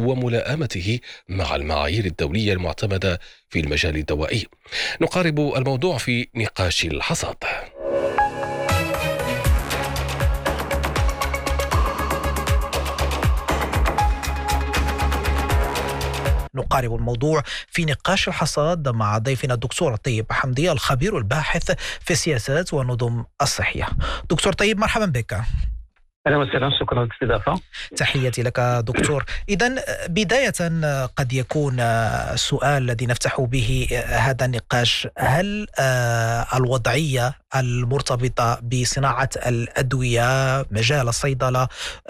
وملائمته مع المعايير الدولية المعتمدة في المجال الدوائي. نقارب الموضوع في نقاش الحصاد. نقارب الموضوع في نقاش الحصاد مع ضيفنا الدكتور طيب حمدي، الخبير الباحث في السياسات والنظم الصحية. دكتور طيب، مرحبا بك. أهلا وسهلا، شكرا للاستضافة. تحياتي لك دكتور. إذن بداية قد يكون السؤال الذي نفتح به هذا النقاش: هل الوضعية المرتبطة بصناعة الأدوية، مجال الصيدلة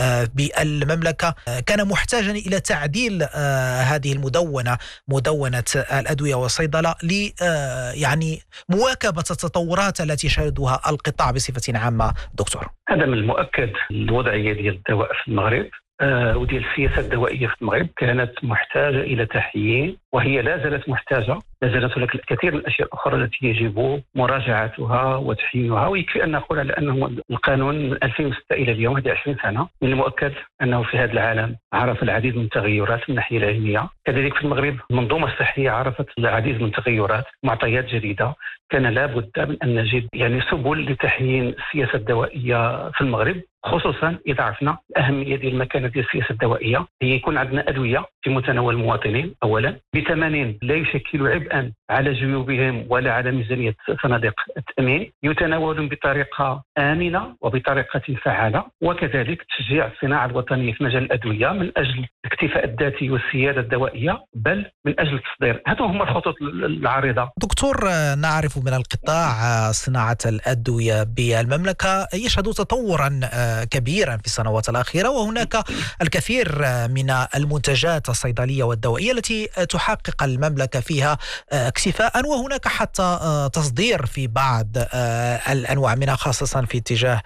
بالمملكة، كان محتاجا إلى تعديل هذه مدونة الأدوية والصيدلة يعني مواكبة التطورات التي شهدها القطاع بصفة عامة دكتور؟ هذا من المؤكد. الوضعية ديال الدواء في المغرب وديال السياسة الدوائية في المغرب كانت محتاجة إلى تحيين، وهي لا زالت محتاجة. لا زالت هناك الكثير من الأشياء الأخرى التي يجب مراجعتها وتحيينها. ويكفي أن نقول على أنه القانون من 2006 إلى اليوم، هذه 20 سنة، من المؤكد أنه في هذا العالم عرف العديد من التغيرات من الناحية العلمية. كذلك في المغرب المنظومة الصحية عرفت العديد من التغيرات، معطيات جديدة. كان لابد من أن نجد سبل لتحيين السياسة الدوائية في المغرب، خصوصا إذا عرفنا الأهمية ديال المكانة ديال السياسة الدوائية. هي يكون عندنا أدوية في متناول المواطنين أولا بثمن لا يشكل عبئا على جيوبهم ولا على ميزانية صناديق التأمين، يتناولون بطريقة آمنة وبطريقة فعالة، وكذلك تشجيع الصناعة الوطنية في مجال الأدوية من أجل الاكتفاء الذاتي والسيادة الدوائية، بل من أجل التصدير. هذو هم الخطوط العريضة. دكتور، نعرف من القطاع صناعة الأدوية بالمملكة يشهد تطورا كبيرا في السنوات الأخيرة، وهناك الكثير من المنتجات الصيدلية والدوائية التي تحقق المملكة فيها اكتفاء، وهناك حتى تصدير في بعض الأنواع منها، خاصة في اتجاه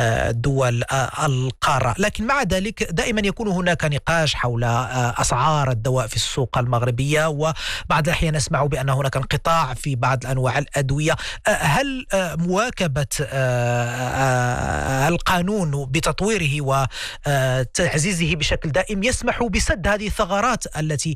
دول القارة. لكن مع ذلك دائما يكون هناك نقاش حول أسعار الدواء في السوق المغربية، وبعض الأحيان نسمع بأن هناك انقطاع في بعض أنواع الأدوية. هل مواكبة القانون بتطويره وتعزيزه بشكل دائم يسمح بسد هذه الثغرات التي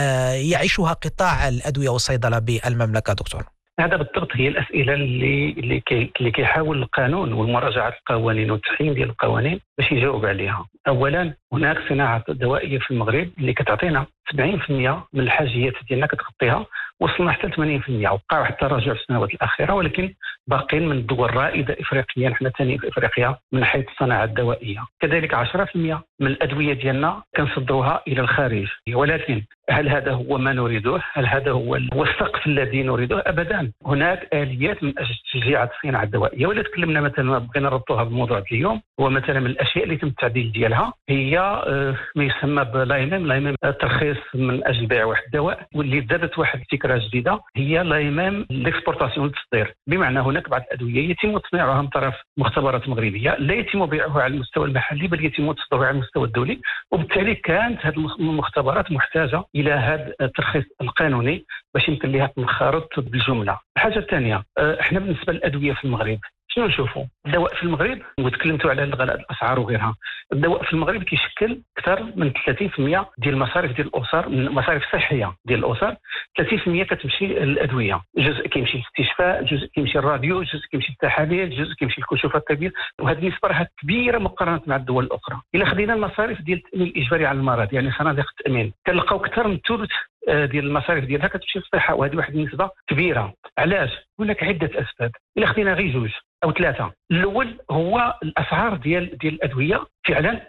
يعيشها قطاع الأدوية والصيدلة بالمملكة دكتور؟ هذا بالضبط هي الأسئلة اللي كيحاول القانون والمراجعة القوانين والتحيين ديال القوانين باش يجاوب عليها. أولا، هناك صناعة دوائية في المغرب اللي كتعطينا 70% من الحاجيات ديالنا كتغطيها، وصلنا حتى 80%. وقع واحد التراجع في السنوات الأخيرة، ولكن باقين من الدول الرائدة إفريقيا، نحن ثاني في إفريقيا من حيث الصناعة الدوائية. كذلك 10% من الأدوية ديالنا كنصدروها إلى الخارج. ولكن هل هذا هو ما نريده؟ هل هذا هو السقف الذي نريده؟ أبدا. هناك آليات من أجل تشجيع الصناعة الدوائية. ولا تكلمنا مثلا، بغينا نربطوها بالموضوع اليوم، هو مثلا من الأشياء اللي تم التعديل ديالها هي ما يسمى بلايمام الترخيص من أجل بيع واحد الدواء، واللي زادت واحد الفكرة جديدة هي لايمام ليكسبورتاسيون التصدير. بمعنى هناك بعض الأدوية يتم تصنيعها من طرف مختبرات مغربية، لا يتم بيعها على المستوى المحلي، بل يتم تصديرها على المستوى الدولي. وبالتالي كانت هذه المختبرات محتاجة إلى هذا الترخيص القانوني باش يمكن لها تنخرط بالجملة. الحاجة الثانية، احنا بالنسبة للأدوية في المغرب شنو نشوفوا؟ الدواء في المغرب، وتكلمتوا على غلاء الاسعار وغيرها، الدواء في المغرب كيشكل اكثر من 30% ديال المصاريف ديال الاسر، من المصاريف الصحيه ديال الاسر. 30% كتمشي للادويه، جزء كيمشي للاستشفاء، جزء كيمشي للراديو، جزء كيمشي للتحاليل، جزء كيمشي للكشوف الطبيه. وهذه النسبه راها كبيره مقارنه مع الدول الاخرى. الا خدينا المصاريف ديال التامين الاجباري على المرض، يعني صناديق التامين، كنلقاو اكثر من ثلث ديال المصاريف ديالها كتمشي للصحه، وهذه واحد النسبه كبيره. علاش؟ هناك عده اسباب. الا خدينا غير جوج او ثلاثه. الاول هو الاسعار ديال الادويه فعلا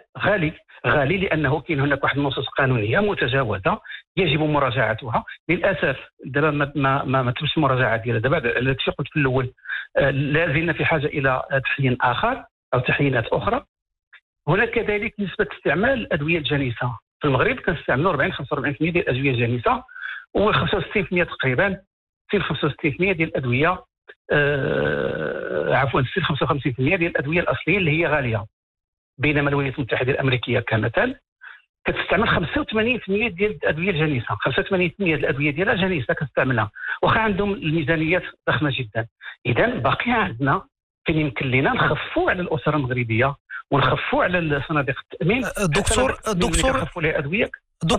غالي لانه كاين هناك واحد النصوص قانونيه متجاوزه يجب مراجعتها. للاسف دابا ما تمش المراجعه ديالها. دابا التي قلت في الاول لا زلنا في حاجه الى تحيين اخر او تحيينات اخرى. هناك كذلك نسبه استعمال الادويه الجانسه في المغرب، كنستعملوا 40-45% ديال الادويه الجانسه، و65% تقريبا 65% ديال الادويه عفوا 55% ديال الادويه الاصليه اللي هي غاليه. بينما الولايات المتحده الامريكيه كمثال كتستعمل 85% ديال الادويه الجانسه، 85% ديال الادويه ديالها جانسه كتستعملها، واخا عندهم الميزانيات ضخمه جدا. اذا باقي عندنا كان يمكن لنا نخفوا على الاسره المغربيه ونخفوا على صناديق التامين. دكتور نخفوا لها ادويه